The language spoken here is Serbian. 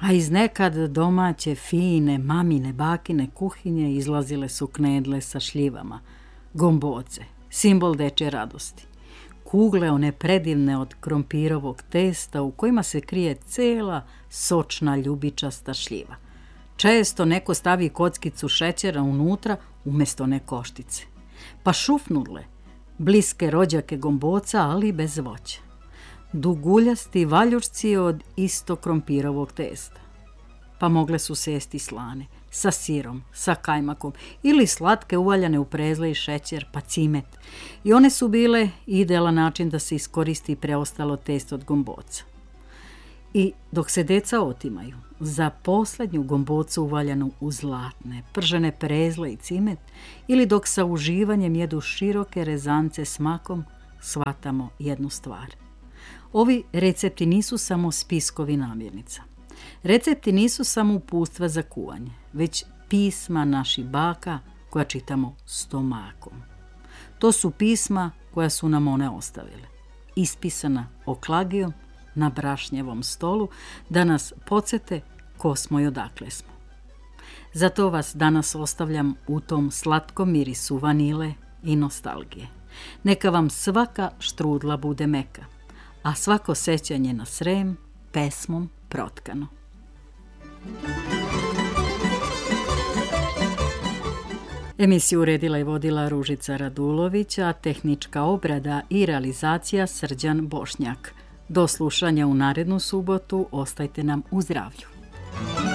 a iz nekad domaće, fine, mamine, bakine kuhinje izlazile su knedle sa šljivama, gomboce, simbol dečje radosti. Kugle one predivne od krompirovog testa u kojima se krije cela sočna ljubičasta šljiva. Često neko stavi kockicu šećera unutra umjesto one koštice. Pa šufnudle, bliske rođake gomboca, ali bez voća. Duguljasti valjušci od isto krompirovog testa. Pa mogle su se jesti slane, sa sirom, sa kajmakom ili slatke uvaljane u prezle i šećer, pa cimet. I one su bile idealan način da se iskoristi preostalo testo od gomboca. I dok se deca otimaju za posljednju gombocu uvaljanu u zlatne, pržene prezle i cimet, ili dok sa uživanjem jedu široke rezance s makom, shvatamo jednu stvar. Ovi recepti nisu samo spiskovi namirnica. Recepti nisu samo uputstva za kuvanje, već pisma naših baka koja čitamo stomakom. To su pisma koja su nam one ostavile, ispisana oklagijom na brašnjevom stolu, da nas podsjete ko smo i odakle smo. Zato vas danas ostavljam u tom slatkom mirisu vanile i nostalgije. Neka vam svaka štrudla bude meka, a svako sećanje na Srem pesmom protkano. Emisiju uredila i vodila Ružica Radulović, a tehnička obrada i realizacija Srđan Bošnjak. Do slušanja u narednu subotu, ostajte nam u zdravlju.